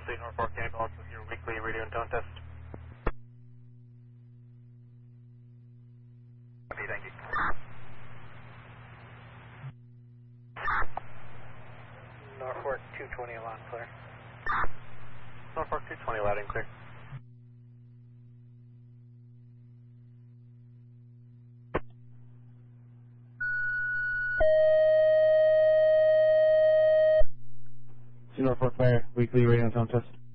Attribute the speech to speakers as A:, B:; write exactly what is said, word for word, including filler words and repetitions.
A: State Norfolk Ambulance with your weekly radio and tone test. Okay, thank you.
B: Norfolk two twenty loud and clear.
A: Norfolk two twenty loud and clear. Norfolk Fire, weekly radio and tone test.